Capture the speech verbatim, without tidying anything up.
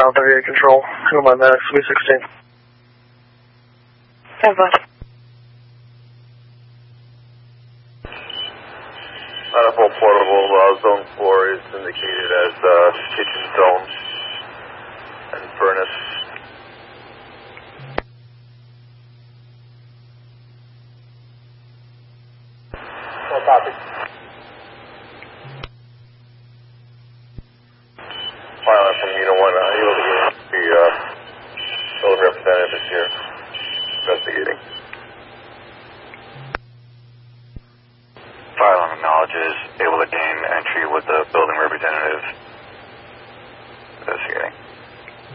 South thirty-eight Control. Who am I next? V sixteen. ten five. Manifold portable, uh, zone four is indicated as uh, kitchen zone and furnace. No copy. Pilot from Unit one, uh, you'll be the uh, building representative is here investigating. Pilot acknowledges able to gain entry with the building representative.